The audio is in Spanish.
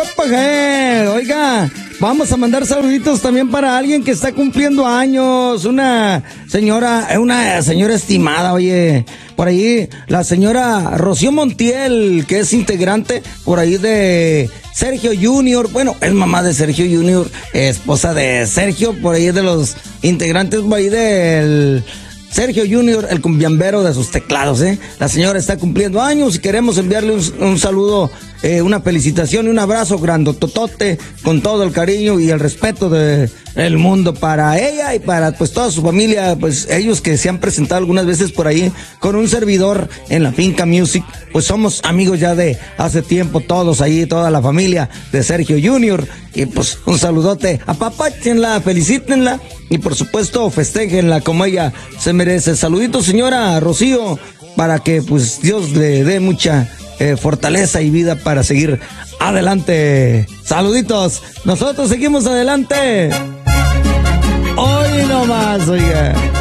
Oiga, vamos a mandar saluditos también para alguien que está cumpliendo años. Una señora estimada, oye. Por ahí, la señora Rocío Montiel, que es integrante por ahí de Sergio Junior. Bueno, es mamá de Sergio Junior, esposa de Sergio, por ahí de los integrantes por ahí del Sergio Junior, el cumbiambero de sus teclados, ¿eh? La señora está cumpliendo años y queremos enviarle un saludo, una felicitación y un abrazo grandototote con todo el cariño y el respeto del mundo para ella y para pues toda su familia, pues ellos que se han presentado algunas veces por ahí con un servidor en la Finca Music, pues somos amigos ya de hace tiempo todos ahí, toda la familia de Sergio Junior, y pues un saludote, apapáchenla, felicítenla y por supuesto festéjenla como ella se merece. Saluditos señora Rocío, para que pues Dios le dé mucha fortaleza y vida para seguir adelante. Saluditos, nosotros seguimos adelante. Hoy nomás, oiga.